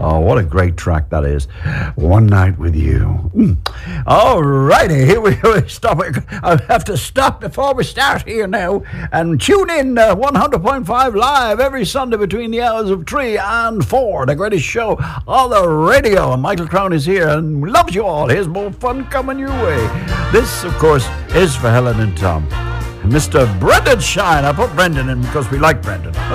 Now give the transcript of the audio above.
Oh, what a great track that is. One Night with You. All righty, here we stop. I have to stop before we start here now. And tune in 100.5 live every Sunday between the hours of 3 and 4. The greatest show on the radio. And Michael Crown is here and loves you all. Here's more fun coming your way. This, of course, is for Helen and Tom. Mr. Brendan Shine. I put Brendan in because we like Brendan.